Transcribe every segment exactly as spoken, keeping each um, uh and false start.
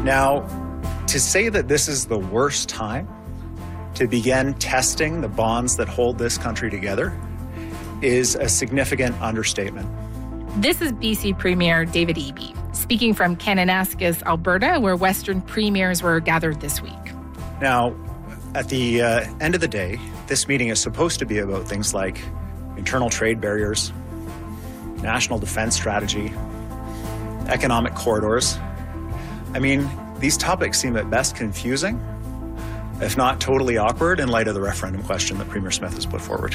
Now, to say that this is the worst time to begin testing the bonds that hold this country together is a significant understatement. This is B C Premier David Eby, speaking from Kananaskis, Alberta, where Western premiers were gathered this week. Now, at the uh, end of the day, this meeting is supposed to be about things like internal trade barriers, national defense strategy, economic corridors. I mean, these topics seem at best confusing, if not totally awkward, in light of the referendum question that Premier Smith has put forward.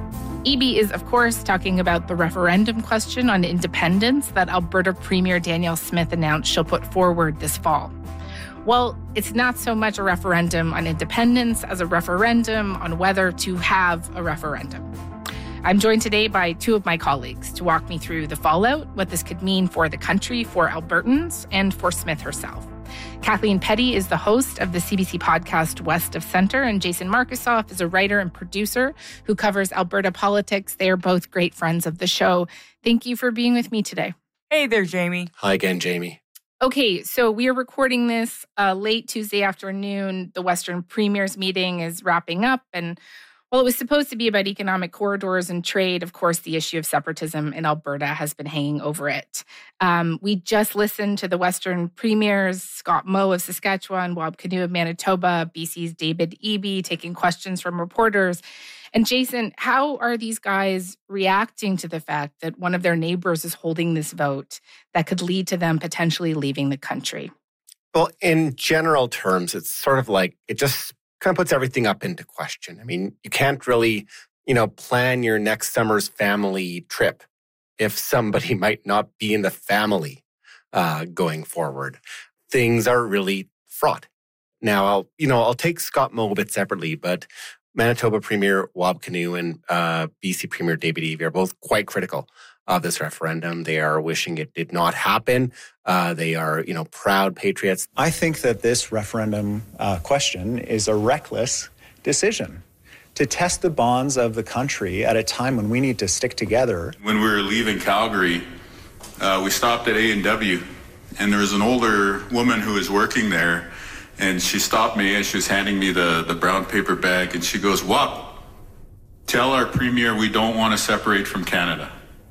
Eby is, of course, talking about the referendum question on independence that Alberta Premier Danielle Smith announced she'll put forward this fall. Well, it's not so much a referendum on independence as a referendum on whether to have a referendum. I'm joined today by two of my colleagues to walk me through the fallout, what this could mean for the country, for Albertans, and for Smith herself. Kathleen Petty is the host of the C B C podcast West of Centre, and Jason Markusoff is a writer and producer who covers Alberta politics. They are both great friends of the show. Thank you for being with me today. Hey there, Jamie. Hi again, Jamie. Okay, so we are recording this uh, late Tuesday afternoon. The Western Premiers meeting is wrapping up, and while it was supposed to be about economic corridors and trade, of course, the issue of separatism in Alberta has been hanging over it. Um, we just listened to the Western Premiers, Scott Moe of Saskatchewan, Wab Kinew of Manitoba, B C's David Eby, taking questions from reporters. And Jason, how are these guys reacting to the fact that one of their neighbors is holding this vote that could lead to them potentially leaving the country? Well, in general terms, it's sort of like it just kind of puts everything up into question. I mean, you can't really, you know, plan your next summer's family trip if somebody might not be in the family uh, going forward. Things are really fraught. Now, I'll, you know, I'll take Scott Moe a bit separately, but Manitoba Premier Wab Kinew and uh, B C Premier David Eby are both quite critical of this referendum. They are wishing it did not happen. Uh, they are, you know, proud patriots. I think that this referendum uh, question is a reckless decision to test the bonds of the country at a time when we need to stick together. When we were leaving Calgary, uh, we stopped at A and W, and there was an older woman who was working there, and she stopped me and she was handing me the, the brown paper bag, and she goes, "Wab, tell our premier we don't want to separate from Canada."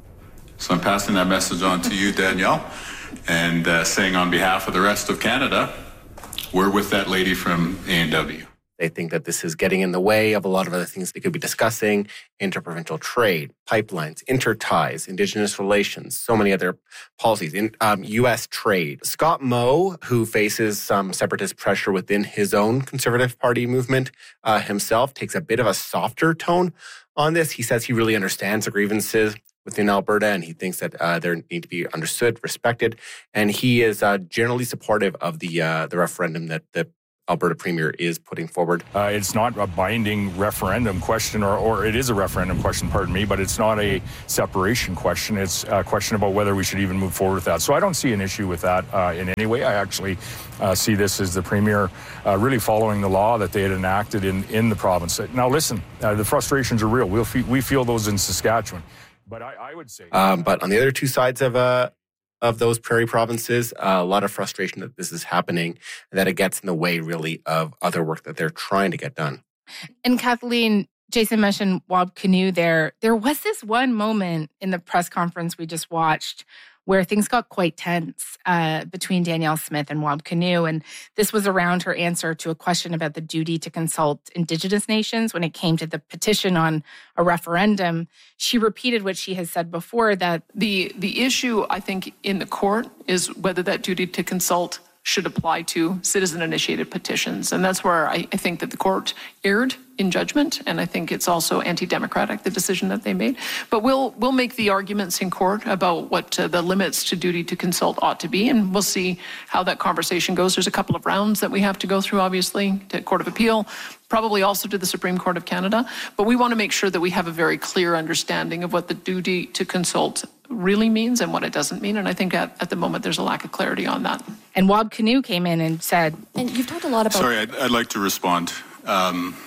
So I'm passing that message on to you, Danielle, and uh, saying on behalf of the rest of Canada, we're with that lady from A and W. They think that this is getting in the way of a lot of other things they could be discussing: interprovincial trade, pipelines, interties, Indigenous relations, so many other policies, in um, U S trade. Scott Moe, who faces some separatist pressure within his own Conservative Party movement uh, himself, takes a bit of a softer tone on this. He says he really understands the grievances within Alberta, and he thinks that uh, they need to be understood, respected, and he is uh, generally supportive of the uh, the referendum that the Alberta Premier is putting forward. Uh, it's not a binding referendum question, or, or it is a referendum question, pardon me, but it's not a separation question. It's a question about whether we should even move forward with that. So I don't see an issue with that uh, in any way. I actually uh, see this as the Premier uh, really following the law that they had enacted in, in the province. Now listen, uh, the frustrations are real. We'll fe- we feel those in Saskatchewan. But I, I would say... Um, but on the other two sides of uh, of those prairie provinces, uh, a lot of frustration that this is happening, and that it gets in the way, really, of other work that they're trying to get done. And Kathleen, Jason mentioned Wab Kinew there. There was this one moment in the press conference we just watched where things got quite tense uh, between Danielle Smith and Wab Kinew. And this was around her answer to a question about the duty to consult Indigenous nations when it came to the petition on a referendum. She repeated what she has said before, that the the issue, I think, in the court is whether that duty to consult should apply to citizen-initiated petitions. And that's where I, I think that the court erred in judgment, and I think it's also anti-democratic, the decision that they made. But we'll we'll make the arguments in court about what uh, the limits to duty to consult ought to be, and we'll see how that conversation goes. There's a couple of rounds that we have to go through, obviously, to Court of Appeal, probably also to the Supreme Court of Canada. But we want to make sure that we have a very clear understanding of what the duty to consult really means and what it doesn't mean. And I think at, at the moment there's a lack of clarity on that. And Wab Kinew came in and said... And you've talked a lot about... Sorry, I'd, I'd like to respond. Um,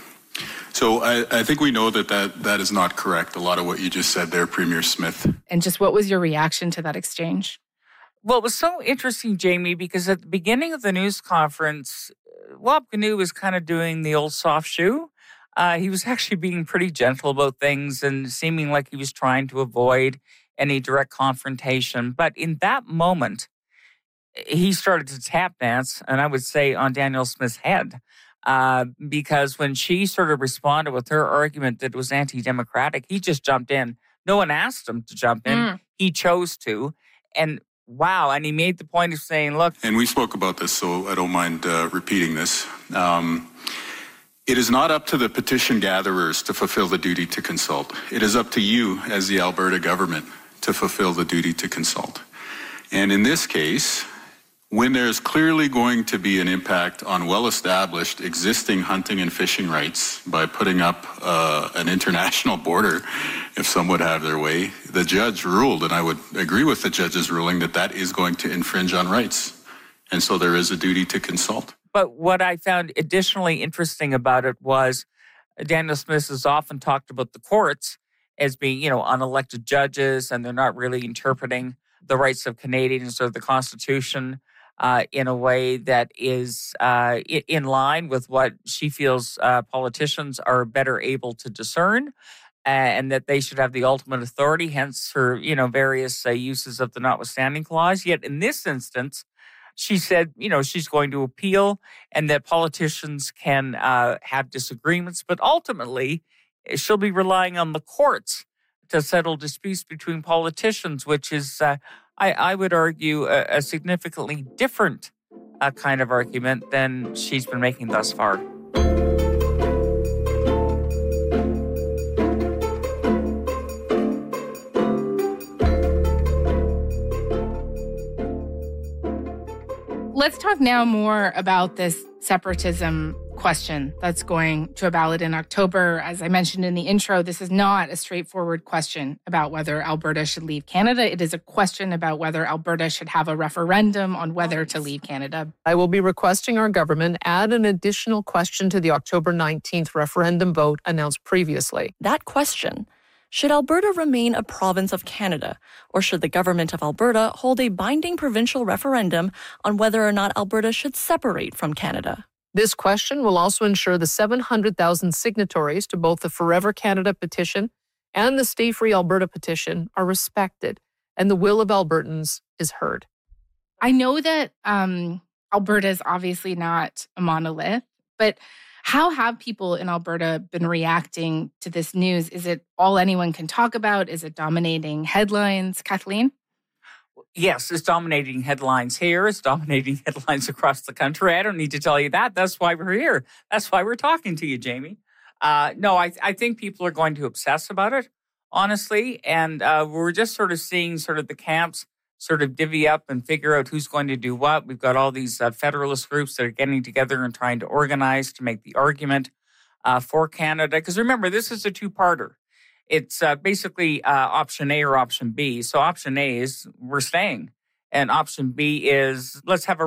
so I, I think we know that, that that is not correct, a lot of what you just said there, Premier Smith. And just what was your reaction to that exchange? Well, it was so interesting, Jamie, because at the beginning of the news conference, Wab Kinew was kind of doing the old soft shoe. Uh, he was actually being pretty gentle about things and seeming like he was trying to avoid any direct confrontation. But in that moment, he started to tap dance, and I would say on Danielle Smith's head, uh, because when she sort of responded with her argument that it was anti-democratic, he just jumped in. No one asked him to jump in. Mm. He chose to. And wow, and he made the point of saying, look. And we spoke about this, so I don't mind uh, repeating this. Um, it is not up to the petition gatherers to fulfill the duty to consult. It is up to you as the Alberta government to fulfill the duty to consult. And in this case, when there's clearly going to be an impact on well-established existing hunting and fishing rights by putting up uh, an international border, if some would have their way, the judge ruled, and I would agree with the judge's ruling, that that is going to infringe on rights. And so there is a duty to consult. But what I found additionally interesting about it was Danielle Smith has often talked about the courts as being, you know, unelected judges, and they're not really interpreting the rights of Canadians or the Constitution Uh, in a way that is uh, in line with what she feels uh, politicians are better able to discern, uh, and that they should have the ultimate authority, hence her, you know, various uh, uses of the notwithstanding clause. Yet in this instance, she said, you know, she's going to appeal and that politicians can uh, have disagreements, but ultimately she'll be relying on the courts to settle disputes between politicians, which is uh, I, I would argue, a, a significantly different uh, kind of argument than she's been making thus far. Let's talk now more about this separatism question that's going to a ballot in October. As I mentioned in the intro, this is not a straightforward question about whether Alberta should leave Canada. It is a question about whether Alberta should have a referendum on whether to leave Canada. I will be requesting our government add an additional question to the October nineteenth referendum vote announced previously. That question: should Alberta remain a province of Canada, or should the government of Alberta hold a binding provincial referendum on whether or not Alberta should separate from Canada? This question will also ensure the seven hundred thousand signatories to both the Forever Canada petition and the Stay Free Alberta petition are respected, and the will of Albertans is heard. I know that um, Alberta is obviously not a monolith, but how have people in Alberta been reacting to this news? Is it all anyone can talk about? Is it dominating headlines? Kathleen? Yes, it's dominating headlines here. It's dominating headlines across the country. I don't need to tell you that. That's why we're here. That's why we're talking to you, Jamie. Uh, no, I, I think people are going to obsess about it, honestly. And uh, we're just sort of seeing sort of the camps sort of divvy up and figure out who's going to do what. We've got all these uh, federalist groups that are getting together and trying to organize to make the argument uh, for Canada. Because remember, this is a two-parter. It's uh, basically uh, option A or option B. So option A is we're staying. And option B is let's have a